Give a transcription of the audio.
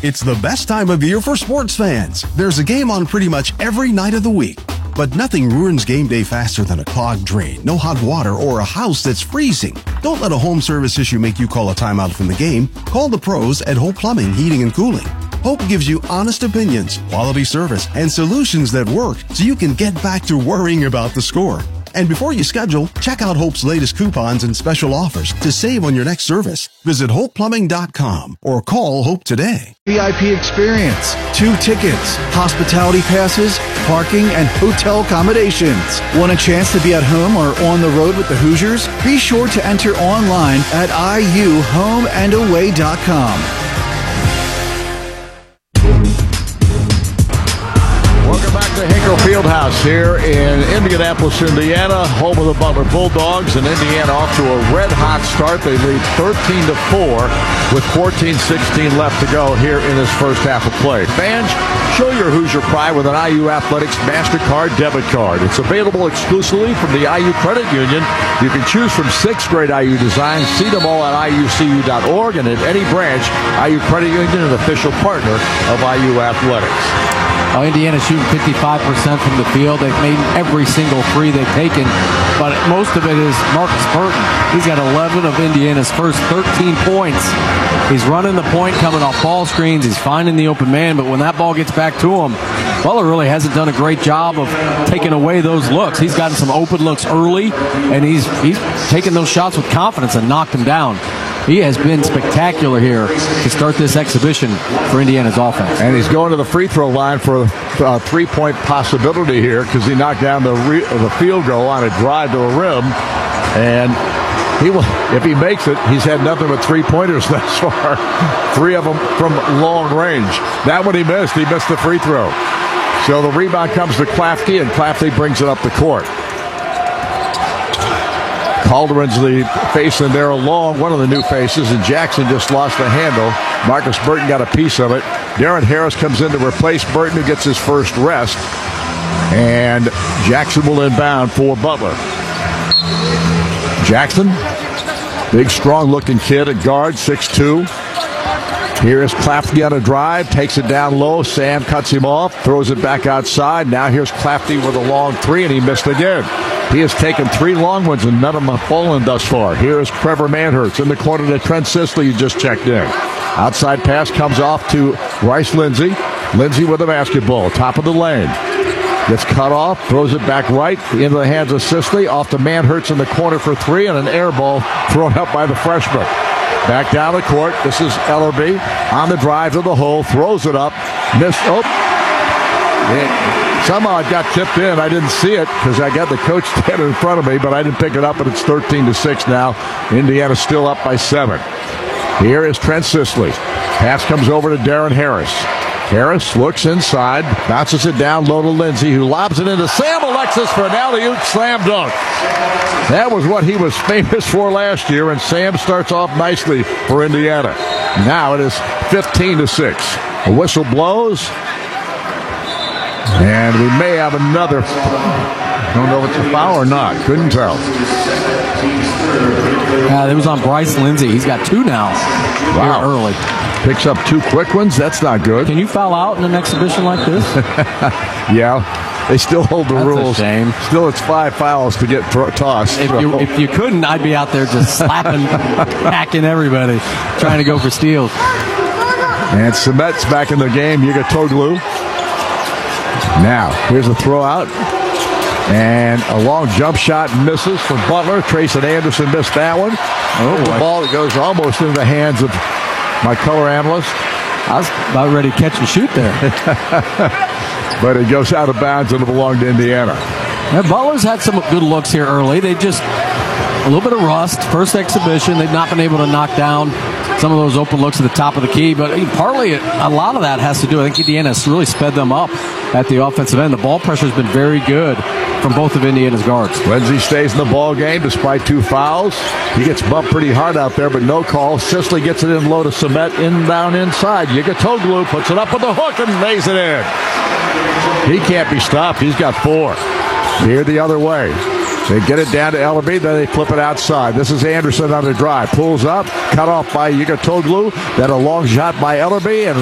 It's the best time of year for sports fans. There's a game on pretty much every night of the week. But nothing ruins game day faster than a clogged drain, no hot water, or a house that's freezing. Don't let a home service issue make you call a timeout from the game. Call the pros at Hope Plumbing, Heating, and Cooling. Hope gives you honest opinions, quality service, and solutions that work so you can get back to worrying about the score. And before you schedule, check out Hope's latest coupons and special offers to save on your next service. Visit HopePlumbing.com or call Hope today. VIP experience, 2 tickets, hospitality passes, parking, and hotel accommodations. Want a chance to be at home or on the road with the Hoosiers? Be sure to enter online at iuhomeandaway.com. Welcome back to Hinkle Fieldhouse here in Indianapolis, Indiana, home of the Butler Bulldogs, and Indiana off to a red-hot start. They lead 13-4 with 14-16 left to go here in this first half of play. Fans, show your Hoosier pride with an IU Athletics MasterCard debit card. It's available exclusively from the IU Credit Union. You can choose from 6 great IU designs. See them all at iucu.org and at any branch. IU Credit Union, an official partner of IU Athletics. Oh, Indiana's shooting 55% from the field. They've made every single three they've taken, but most of it is Marcus Burton. He's got 11 of Indiana's first 13 points. He's running the point, coming off ball screens. He's finding the open man, but when that ball gets back to him, Butler really hasn't done a great job of taking away those looks. He's gotten some open looks early, and he's taken those shots with confidence and knocked them down. He has been spectacular here to start this exhibition for Indiana's offense. And he's going to the free throw line for a three-point possibility here because he knocked down the field goal on a drive to the rim. And he will, if he makes it, he's had nothing but three-pointers thus far. 3 of them from long range. That one he missed. He missed the free throw. So the rebound comes to Klafke, and Klafke brings it up the court. Calderon's the face in there along, one of the new faces, and Jackson just lost the handle. Marcus Burton got a piece of it. Darren Harris comes in to replace Burton, who gets his first rest. And Jackson will inbound for Butler. Jackson, big, strong-looking kid at guard, 6'2". Here's Klafke on a drive, takes it down low. Sam cuts him off, throws it back outside. Now here's Klafke with a long 3, and he missed again. He has taken 3 long ones, and none of them have fallen thus far. Here is Trevor Manhurst in the corner to Trent Sisley, who just checked in. Outside pass comes off to Rice Lindsey. Lindsey with the basketball, top of the lane. Gets cut off, throws it back right into the hands of Sisley. Off to Manhurst in the corner for 3, and an air ball thrown up by the freshman. Back down the court. This is Ellerby on the drive to the hole. Throws it up. Missed. Oh. Somehow it got tipped in. I didn't see it because I got the coach standing in front of me, but I didn't pick it up, and it's 13-6 now. Indiana's still up by 7. Here is Trent Sisley. Pass comes over to Darren Harris. Harris looks inside, bounces it down low to Lindsey, who lobs it into Sam Alexis for an alley-oop slam dunk. That was what he was famous for last year, and Sam starts off nicely for Indiana. Now it is 15-6. A whistle blows, and we may have another. I don't know if it's a foul or not. Couldn't tell. It was on Bryce Lindsey. He's got 2 now. Wow. Here early. Picks up 2 quick ones. That's not good. Can you foul out in an exhibition like this? Yeah. They still hold the rules. That's a shame. Still, it's 5 fouls to get tossed. If you couldn't, I'd be out there just slapping, hacking everybody, trying to go for steals. And Semet's back in the game. Yugatoglu. Now, here's a throw out. And a long jump shot misses from Butler. Trayson Anderson missed that one. The ball that goes almost into the hands of my color analyst. I was about ready to catch and shoot there. But it goes out of bounds and it belonged to Indiana. Now, Butler's had some good looks here early. They just a little bit of rust. First exhibition, they've not been able to knock down some of those open looks at the top of the key. But partly, a lot of that has to do, I think Indiana has really sped them up at the offensive end. The ball pressure has been very good from both of Indiana's guards. Lindsey stays in the ball game despite 2 fouls. He gets bumped pretty hard out there, but no call. Sisley gets it in low to Semet, inbound inside. Yugatoglu puts it up with the hook and lays it in. He can't be stopped. He's got 4. Here the other way. They get it down to Ellerby, then they flip it outside. This is Anderson on the drive. Pulls up, cut off by Yugatoglu. Then a long shot by Ellerby, and